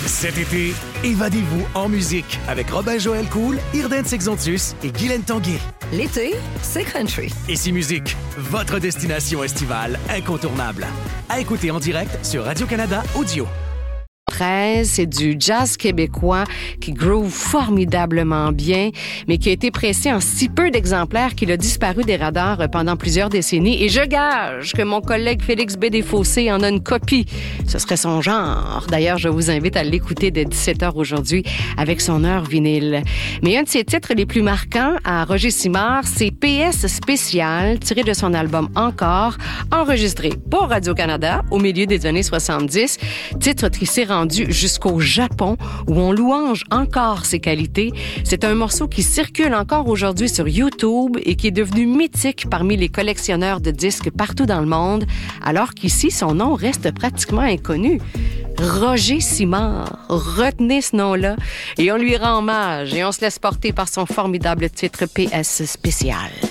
Cet été, évadez-vous en musique avec Robin-Joël Cool, Irden Sexontus et Guylaine Tanguay. L'été, c'est country. Ici Musique, votre destination estivale incontournable. À écouter en direct sur Radio-Canada Audio. C'est du jazz québécois qui groove formidablement bien, mais qui a été pressé en si peu d'exemplaires qu'il a disparu des radars pendant plusieurs décennies. Et je gage que mon collègue Félix B. Desfossés en a une copie. Ce serait son genre. D'ailleurs, je vous invite à l'écouter dès 17h aujourd'hui avec son heure vinyle. Mais un de ses titres les plus marquants à Roger Simard, c'est PS Spécial, tiré de son album Encore, enregistré pour Radio-Canada au milieu des années 70. Titre qui s'est rendu jusqu'au Japon, où on louange encore ses qualités. C'est un morceau qui circule encore aujourd'hui sur YouTube et qui est devenu mythique parmi les collectionneurs de disques partout dans le monde, alors qu'ici, son nom reste pratiquement inconnu. Roger Simard. Retenez ce nom-là et on lui rend hommage et on se laisse porter par son formidable titre PS Spécial.